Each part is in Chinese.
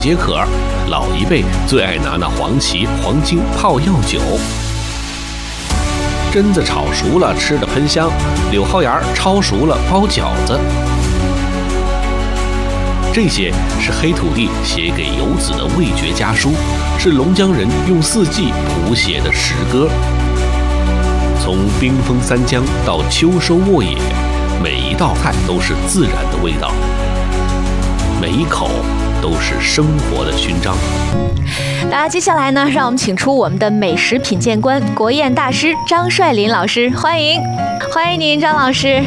解渴，老一辈最爱拿那黄芪、黄精泡药酒。榛子炒熟了吃的喷香，柳蒿芽焯熟了包饺子。这些是黑土地写给游子的味觉家书，是龙江人用四季谱写的诗歌。从冰封三江到秋收沃野，每一道菜都是自然的味道，每一口都是生活的勋章。 那接下来呢，让我们请出我们的美食品鉴官、国宴大师张帅林老师，欢迎您，张老师。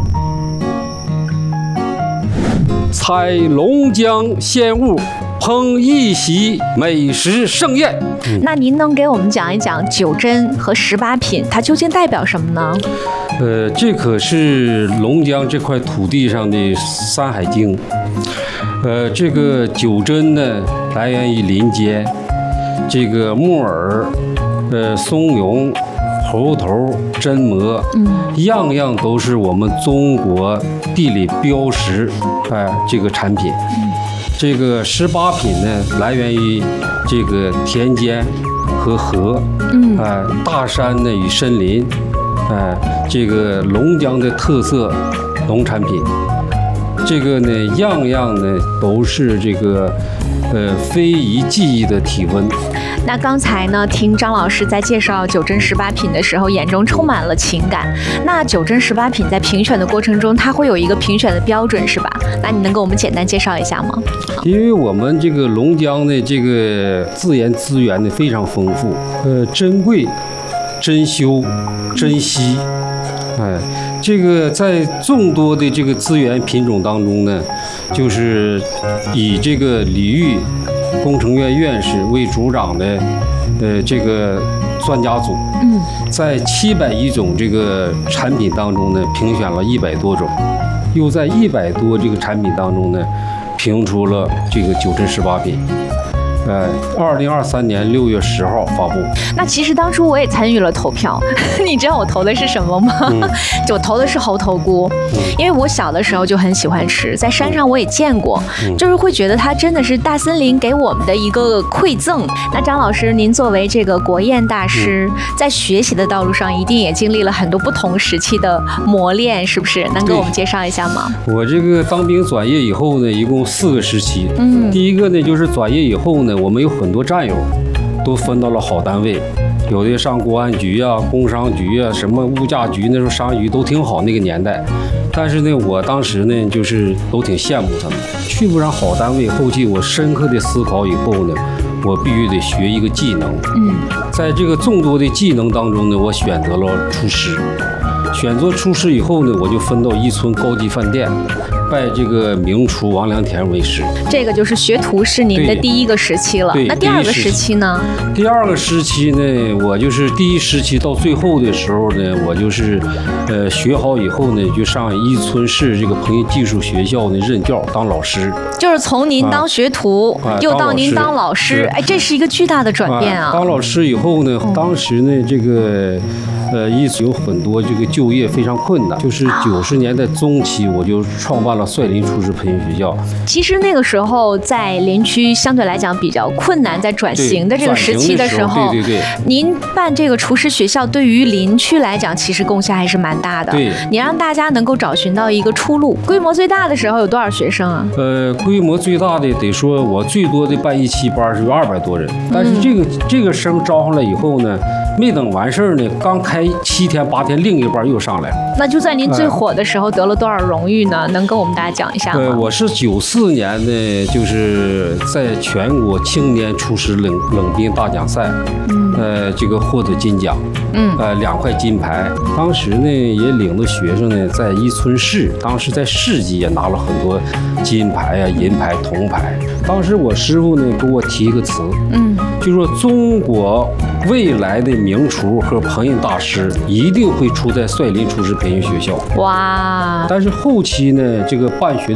采龙江鲜物，烹一席美食盛宴。 那您能给我们讲一讲九珍和18品，它究竟代表什么呢？ 这可是龙江这块土地上的《山海经》。这个九珍呢，来源于林间，这个木耳、松茸、猴头、榛蘑，样样都是我们中国地理标识，这个产品。这个18品呢，来源于这个田间和河，大山呢与森林，这个龙江的特色农产品。这个呢，样样呢都是这个非遗技艺的体温。 那刚才呢，听张老师在介绍九珍18品的时候，眼中充满了情感。那九珍18品在评选的过程中，它会有一个评选的标准，是吧？那你能给我们简单介绍一下吗？ 因为我们这个龙江的这个自然资源呢非常丰富，珍贵、珍馐、珍稀，这个在众多的这个资源品种当中呢，就是以这个李煜工程院院士为主掌的，这个专家组，在700种这个产品当中呢，评选了100多种，又在100多这个产品当中呢，评出了这个九珍18品。2023年6月10号发布。 那其实当初我也参与了投票，你知道我投的是什么吗？我投的是猴头菇，因为我小的时候就很喜欢吃，在山上我也见过，就是会觉得它真的是大森林给我们的一个馈赠。那张老师，您作为这个国宴大师，在学习的道路上一定也经历了很多不同时期的磨练，是不是？能给我们介绍一下吗？ 我这个当兵转业以后呢，一共4个时期。第一个呢，就是转业以后呢，我们有很多战友都分到了好单位，有的上公安局啊、工商局啊、什么物价局，那时候商局都挺好那个年代。但是呢，我当时呢就是都挺羡慕他们，去不上好单位。后期我深刻的思考以后呢，我必须得学一个技能。在这个众多的技能当中呢，我选择了厨师。选择厨师以后呢，我就分到伊村高级饭店，拜这个名厨王良田为师。这个就是学徒是您的第一个时期了。那第二个时期呢？ 第二个时期呢，我就是第一时期到最后的时候呢，我就是学好以后呢，就上伊村市这个烹饪技术学校呢任教当老师。就是从您当学徒，又到您当老师，这是一个巨大的转变啊！当老师以后呢，当时呢这个。一直有很多这个就业非常困难，就是90年代中期，我就创办了帅林厨师培训学校。 其实那个时候在林区相对来讲比较困难，在转型的这个时期的时候， 对， 您办这个厨师学校对于林区来讲，其实贡献还是蛮大的。 对， 你让大家能够找寻到一个出路。规模最大的时候有多少学生啊？ 规模最大的得说，我最多的办一期班是有200多人，但是这个生招上来以后呢，没等完事儿呢，刚开7天8天，另一班又上来了。 那就在您最火的时候得了多少荣誉呢？能跟我们大家讲一下吗？ 我是94年呢，就是在全国青年厨师冷冰大奖赛，这个获得金奖，2块金牌。当时呢，也领着学生呢，在伊村市，当时在市级也拿了很多金牌啊、银牌、铜牌。当时我师傅呢给我提一个词，就说中国未来的名厨和烹饪大师一定会出在帅林厨师培训学校。 哇！ 但是后期呢，这个办学